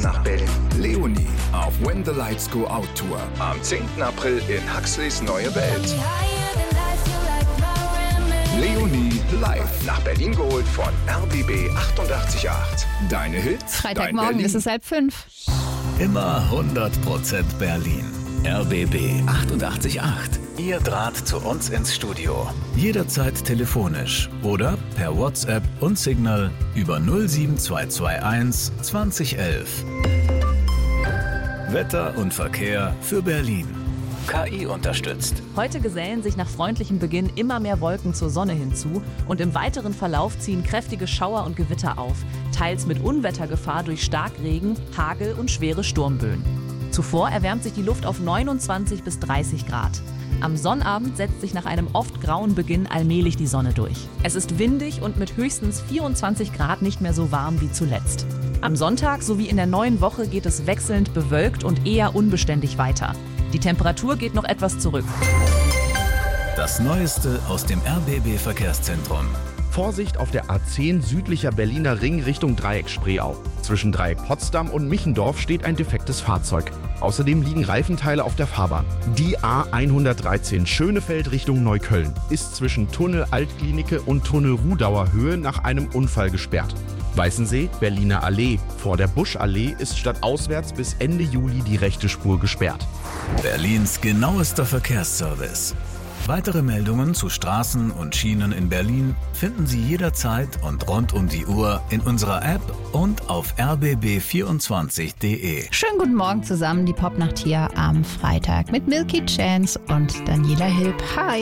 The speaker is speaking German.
nach Berlin. Leonie auf When the Lights Go Out Tour. Am 10. April in Huxleys Neue Welt. Leonie live nach Berlin geholt von RBB 88.8. Deine Hits, Freitagmorgen ist es 4:30. Immer 100% Berlin. RBB 88.8. Ihr Draht zu uns ins Studio. Jederzeit telefonisch oder per WhatsApp und Signal über 07221 2011. Wetter und Verkehr für Berlin. KI unterstützt. Heute gesellen sich nach freundlichem Beginn immer mehr Wolken zur Sonne hinzu und im weiteren Verlauf ziehen kräftige Schauer und Gewitter auf, teils mit Unwettergefahr durch Starkregen, Hagel und schwere Sturmböen. Zuvor erwärmt sich die Luft auf 29 bis 30 Grad. Am Sonnabend setzt sich nach einem oft grauen Beginn allmählich die Sonne durch. Es ist windig und mit höchstens 24 Grad nicht mehr so warm wie zuletzt. Am Sonntag sowie in der neuen Woche geht es wechselnd bewölkt und eher unbeständig weiter. Die Temperatur geht noch etwas zurück. Das Neueste aus dem RBB-Verkehrszentrum. Vorsicht auf der A10 südlicher Berliner Ring Richtung Dreieck Spreeau. Zwischen Dreieck Potsdam und Michendorf steht ein defektes Fahrzeug. Außerdem liegen Reifenteile auf der Fahrbahn. Die A113 Schönefeld Richtung Neukölln ist zwischen Tunnel Altklinike und Tunnel Rudauer Höhe nach einem Unfall gesperrt. Weißensee, Berliner Allee. Vor der Buschallee ist stadtauswärts bis Ende Juli die rechte Spur gesperrt. Berlins genauester Verkehrsservice. Weitere Meldungen zu Straßen und Schienen in Berlin finden Sie jederzeit und rund um die Uhr in unserer App und auf rbb24.de. Schönen guten Morgen zusammen, die Popnacht hier am Freitag mit Milky Chance und Daniela Hilb. Hi!